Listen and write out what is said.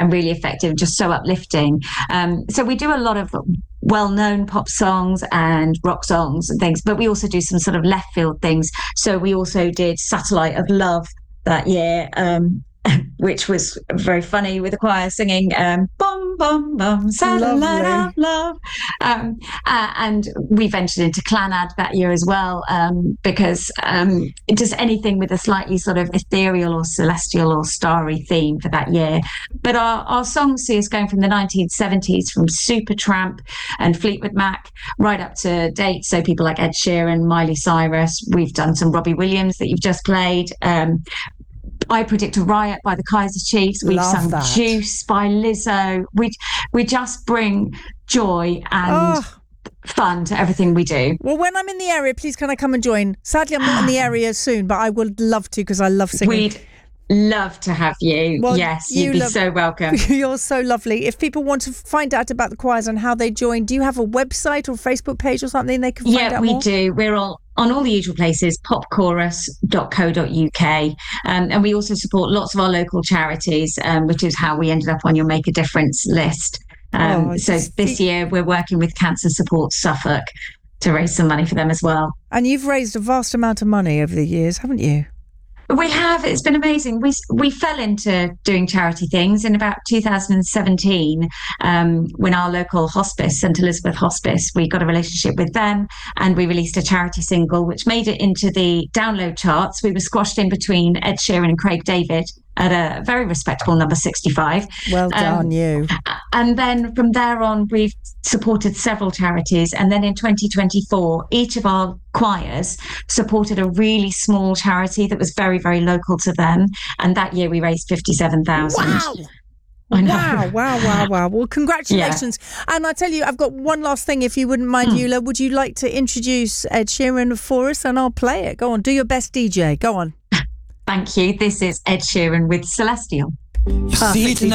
and really effective, just so uplifting. So we do a lot of well-known pop songs and rock songs and things, but we also do some sort of left field things. So we also did Satellite of Love that year, which was very funny, with the choir singing "Bum Bum Bum, Satellite of Love," and we ventured into Clannad that year as well, because just anything with a slightly sort of ethereal or celestial or starry theme for that year. But our songs see us going from the 1970s, from Supertramp and Fleetwood Mac right up to date. So people like Ed Sheeran, Miley Cyrus. We've done some Robbie Williams that you've just played. I Predict a Riot by the Kaiser Chiefs. We've sung Juice by Lizzo. We just bring joy and fun to everything we do. Well, when I'm in the area, please can I come and join? Sadly, I'm not in the area soon, but I would love to, because I love singing. We'd love to have you. Well, yes, you'd be so welcome. You're so lovely. If people want to find out about the choirs and how they join, do you have a website or Facebook page or something they can find out more? Yeah, we do. We're on all the usual places, popchorus.co.uk. And we also support lots of our local charities, which is how we ended up on your Make a Difference list. So this year we're working with Cancer Support Suffolk to raise some money for them as well. And you've raised a vast amount of money over the years, haven't you? We have. It's been amazing. We fell into doing charity things in about 2017, when our local hospice, St Elizabeth Hospice, we got a relationship with them, and we released a charity single which made it into the download charts. We were squashed in between Ed Sheeran and Craig David at a very respectable number 65. Well done, you. And then from there on, we've supported several charities. And then in 2024, each of our choirs supported a really small charity that was very, very local to them. And that year we raised 57,000. Wow. Wow. Well, congratulations. Yeah. And I tell you, I've got one last thing, if you wouldn't mind, Eula. Would you like to introduce Ed Sheeran for us? And I'll play it. Go on, do your best, DJ. Go on. Thank you. This is Ed Sheeran with Celestial. Perfect.